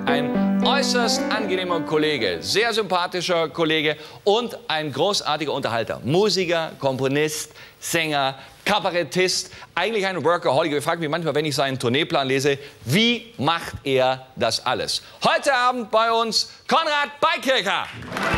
ein äußerst angenehmer Kollege, sehr sympathischer Kollege und ein großartiger Unterhalter. Musiker, Komponist, Sänger, Kabarettist, eigentlich ein Workaholic. Ich frage mich manchmal, wenn ich seinen Tourneeplan lese, wie macht er das alles? Heute Abend bei uns Konrad Beikircher.